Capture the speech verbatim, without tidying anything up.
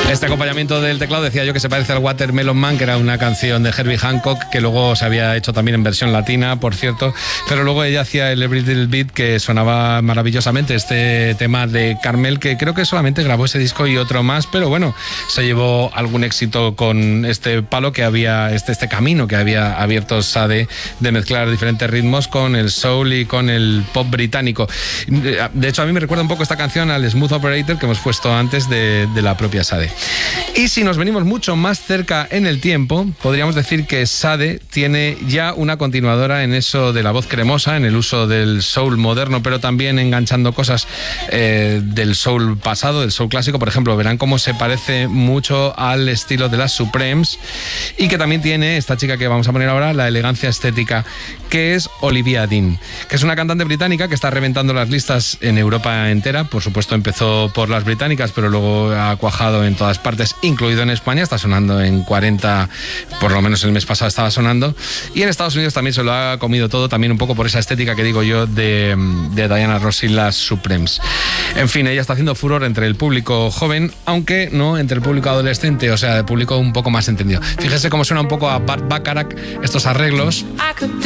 Este acompañamiento del teclado decía yo que se parece al Watermelon Man, que era una canción de Herbie Hancock, que luego se había hecho también en versión latina, por cierto, pero luego ella hacía el Every Little Bit, que sonaba maravillosamente, este tema de Carmel, que creo que solamente grabó ese disco y otro más, pero bueno, se llevó algún éxito con este palo que había, este, este camino que había abierto Sade de mezclar diferentes ritmos con el soul y con el pop británico. De hecho, a mí me recuerda un poco esta canción al Smooth Operator que hemos puesto antes de, de la propia Sade. Y si nos venimos mucho más cerca en el tiempo, podríamos decir que Sade tiene ya una continuadora en eso de la voz cremosa, en el uso del soul moderno, pero también enganchando cosas eh, del soul pasado, del soul clásico. Por ejemplo, verán cómo se parece mucho al estilo de las Supremes, y que también tiene esta chica que vamos a poner ahora, la elegancia estética, que es Olivia Dean, que es una cantante británica que está reventando las listas en Europa entera. Por supuesto, empezó por las británicas, pero luego ha cuajado en todas partes, incluido en España. Está sonando en cuarenta, por lo menos el mes pasado estaba sonando, y en Estados Unidos también se lo ha comido todo, también un poco por esa estética que digo yo de, de Diana Ross y las Supremes. En fin, ella está haciendo furor entre el público joven, aunque no entre el público adolescente, o sea, el público un poco más entendido. Fíjese cómo suena un poco a Burt Bacharach estos arreglos.